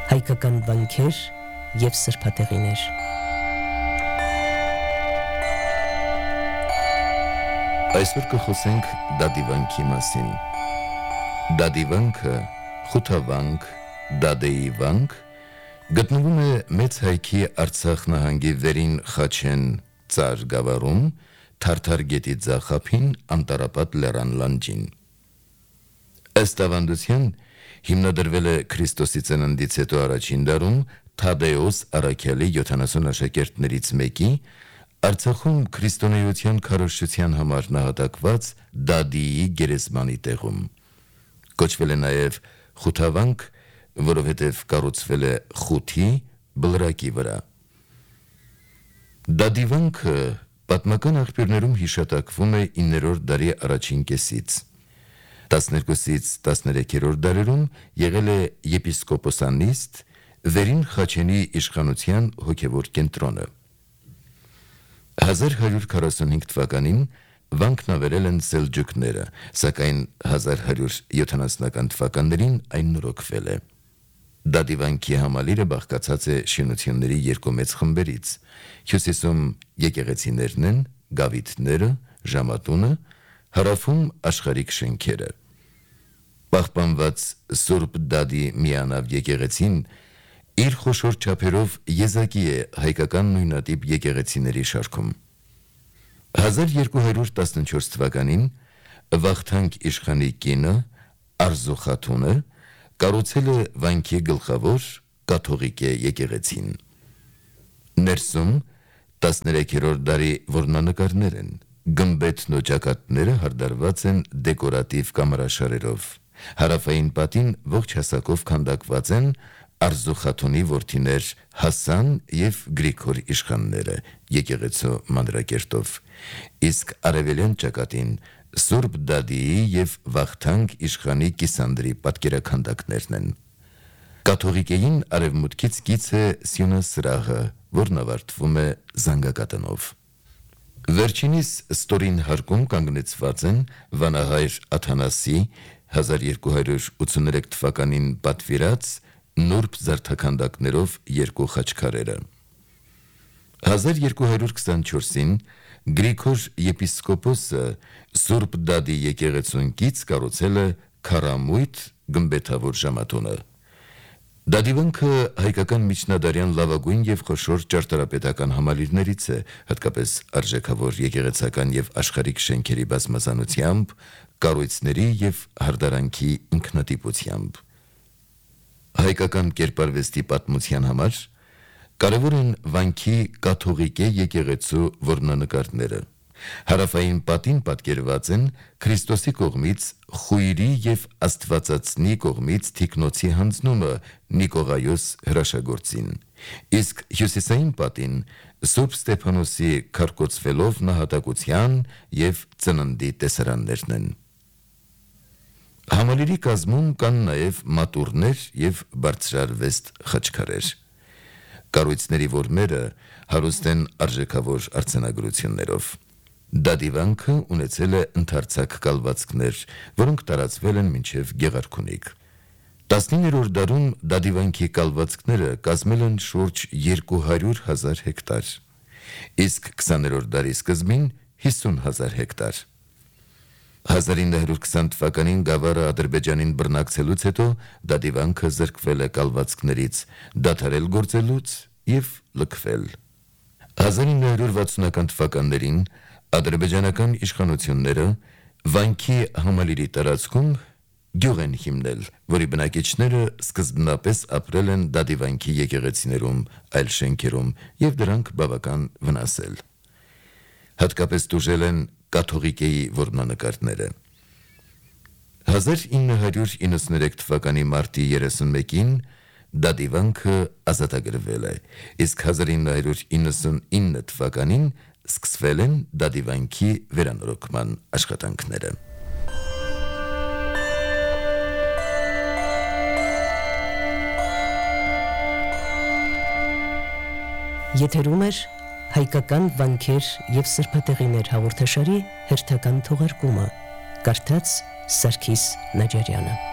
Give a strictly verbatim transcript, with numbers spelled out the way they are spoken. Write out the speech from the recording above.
հայկական վանքեր և սրբատեղիներ։ Այսօր կխոսենք դադիվանքի մասին։ Դադիվանքը, խութավանք, դադեի վանք, գտնվում է մեծ հայքի Արցախ նահանգի վերին Խաչեն ծար գավառում, Թարթար գետի ձախափին Անտարապատ լեռան լանջին։ Ըստ ավանդության հիմնադրվել է Քրիստոսի ծննդից հետո առաջին դարում Թադեոս առաքյալի յոթանասուն աշակերտներից մեկի Արցախում քրիստոնեության քարոզչության համար նահատակված Դադիի գերեզմանի տեղում։ Կոչվել է նաև խութավանք, որովհետև կառուցվել է խութի բլրակի վրա։ Դադիվանքը պատմական աղբյուրներում հիշատակվում է իններորդ դարի առաջին կեսից։ տասներկուսից տասներեքերորդ դարերում եղել է եպիսկոպոսանիստ, վերին Խաչենի իշխանության հոգևոր կենտրոնը։ հազար հարյուր քառասունհինգ թվականին վանքն ավերել են սելջուկները, սակայն հազար հարյուր յոթանասունական թվականներին այն նորոգվել է։ Դադիվանքի համալիրը բաղկացած է շինությունների երկու մեծ խմբերից։ Հյուսիսում եկեղեցիներն են, գավիթները, ժամատունը, հարավում աշխարհիկ շենքերը։ Պահպանված Սուրբ Դադի միանավ եկեղեցին իր խոշոր չափերով եզակի է հայկական նույնատիպ եկեղեցիների շարքում։ հազար երկու հարյուր տասնչորս թվականին Վախթանգ իշխանի կինը Արզու խաթունը կառուցել է վանքի գլխավոր կաթողիկե եկեղեցին։ Ներսում տասներեքերորդ դարի որմնանկարներ են։ Գմբեթն ու ճակատները հարդարված են դեկորատիվ կամարաշարերով։ Հարավային պատին ողջ հասակով քանդակված են Արզու խաթունի որդիներ Հասան և Գրիգոր իշխանները եկեղեցու մանրակերտով, իսկ արևելյան ճակատին Սուրբ Դադիի և Վախթանգ իշխանի Կիսանդրի պատկերաքանդակներն են։ Կաթողիկեին արևմուտքից կից է սյունասրահը, որն ավարտվում է զանգակատնով։ Վերջինիս ստորին հարկում կանգնեցված են վանահայր Աթանասի հազար երկու հարյուր ութսուներեք թվականին պատվիրած նուրբ զարդաքանդակներով երկու խաչքարերը։ հազար երկու հարյուր քսանչորսին Գրիգոր եպիսկոպոսը Սուրբ Դադի եկեղեցուն կից կառուցել է քառամույթ գմբեթավոր ժամատունը։ Դադիվանքը հայկական միջնադարյան լավագույն և խոշոր ճարտարապետական համալիրներից է, հատկապես արժեքավոր եկեղեցական և աշխարհիկ շենքերի բազմազանությամբ, կառույցների և հարդարանքի ինքնատիպությամբ։ Հայկական կերպարվեստի պատմության համար կարևոր են վանքի կաթողիկե եկեղեցու որմնանկարները։ Հարավային պատին պատկերված են Քրիստոսի կողմից խույրի և Աստվածածնի կողմից թիկնոցի հանձնումը Նիկողայոս հրաշագործին, իսկ հյուսիսային պատին Սուրբ Ստեփանոսի քարկոծվելով նահատակության և ծննդի տեսարաններն են։ Համալիրի կազմում կան նաև մատուռներ և բարձրարվեստ խաչքարեր։ Կառույցների որմները հարուստ են արժեքավոր արձանագրություններով։ Դադիվանքը ունեցել է ընդարձակ կալվածքներ, որոնք տարածվել են մինչև Գեղարքունիք։ տասնիններորդ դարում Դադիվանքի կալվածքները կազմել են շուրջ երկու հարյուր հազար հեկտար, իսկ քսաներորդ դարի սկզբին հիսուն հազար հեկտար։ հազար ինը հարյուր քսան թվականին գավառը Ադրբեջանին բռնակցելուց հետո Դադիվանքը զրկվել է կալվածքներից, դադարել գործելուց և լքվել։ հազար ինը հարյուր վաթսունական թվականներին ադրբեջանական իշխանությունները վանքի համալիրի տարածքում գյուղ են հիմնել, որի բնակիչները սկզբնապես ապրել են Դադիվանքի եկեղեցիներում, այլ շենքերում և դրանք բավական վնասել։ Հատկապես տուժել են կաթողիկեի որմնանկարները։ հազար ինը հարյուր իննսուներեք թվականի մարտի երեսունմեկին Դադիվանքը ազատագրվել է, իսկ հազար ինը հարյուր իննսունինը թվականին սկսվել են Դադիվանքի վերանորոգման աշխատանքները։ Եթերում էր հայկական վանքեր և սրբատեղիներ հաղորդաշարի հերթական թողարկումը, կարդաց Սարգիս Նաջարյանը։